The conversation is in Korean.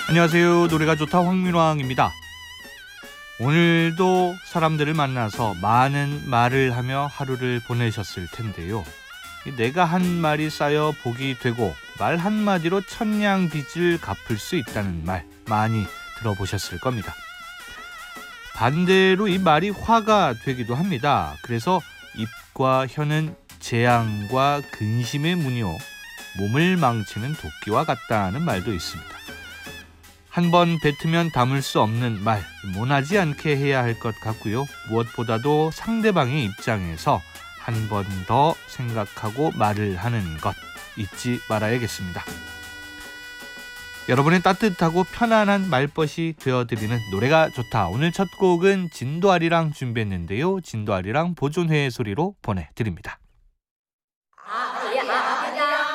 안녕하세요. 노래가 좋다 황민왕입니다. 오늘도 사람들을 만나서 많은 말을 하며 하루를 보내셨을 텐데요. 내가 한 말이 쌓여 복이 되고 말 한마디로 천냥 빚을 갚을 수 있다는 말 많이 들어보셨을 겁니다. 반대로 이 말이 화가 되기도 합니다. 그래서 입과 혀는 재앙과 근심의 문이요 몸을 망치는 도끼와 같다는 말도 있습니다. 한 번 뱉으면 담을 수 없는 말, 모나지 않게 해야 할 것 같고요. 무엇보다도 상대방의 입장에서 한 번 더 생각하고 말을 하는 것 잊지 말아야겠습니다. 여러분의 따뜻하고 편안한 말벗이 되어드리는 노래가 좋다. 오늘 첫 곡은 진도아리랑 준비했는데요. 진도아리랑 보존회의 소리로 보내드립니다.